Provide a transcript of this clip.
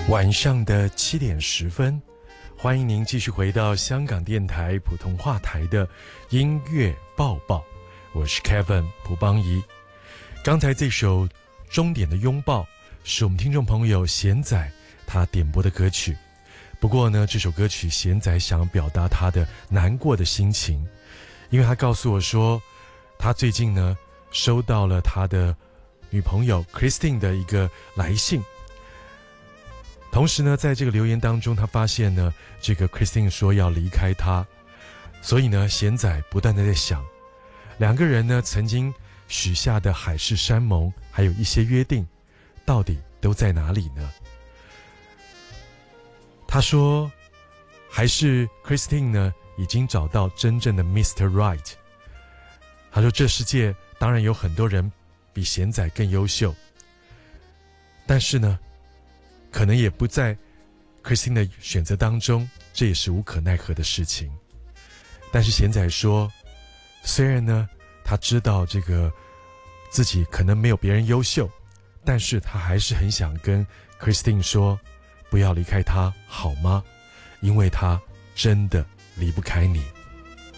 晚上的7:10，欢迎您继续回到香港电台普通话台的音乐报报，我是 Kevin 蒲邦仪。刚才这首《终点的拥抱》是我们听众朋友贤仔他点播的歌曲。不过呢，这首歌曲贤仔想表达他的难过的心情，因为他告诉我说，他最近呢收到了他的女朋友 Christine 的一个来信。同时呢，在这个留言当中，他发现呢，这个 Christine 说要离开他，所以呢，贤仔不断的在想，两个人呢曾经许下的海誓山盟，还有一些约定，到底都在哪里呢？他说，还是 Christine 呢已经找到真正的 Mr. Right。他说，这世界当然有很多人比贤仔更优秀，但是呢，可能也不在 Christine 的选择当中，这也是无可奈何的事情。但是贤仔说，虽然呢他知道这个自己可能没有别人优秀，但是他还是很想跟 Christine 说，不要离开他好吗？因为他真的离不开你。